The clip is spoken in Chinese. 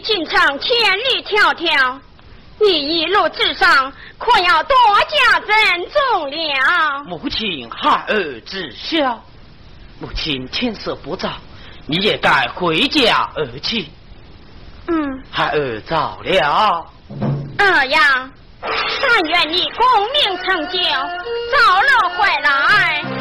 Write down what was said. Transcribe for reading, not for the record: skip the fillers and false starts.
进城千里迢迢，你一路之上可要多加珍重了。 母亲孩儿知晓，母亲天色不早，你也该回家而去。孩儿早了。 二呀，但愿你功名成就，早日回来。